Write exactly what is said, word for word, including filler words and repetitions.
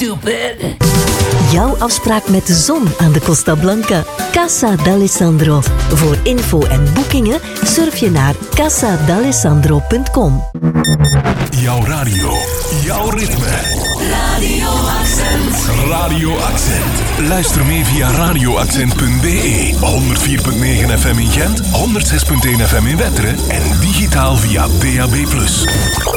stupid. Jouw afspraak met de zon aan de Costa Blanca. Casa d'Alessandro. Voor info en boekingen surf je naar casa d'alessandro punt com. Jouw radio, jouw ritme. Radio Accent. Radio Accent. Luister mee via radioaccent punt b e, honderd vier komma negen F M in Gent, honderd zes komma één F M in Wetteren en digitaal via D A B plus.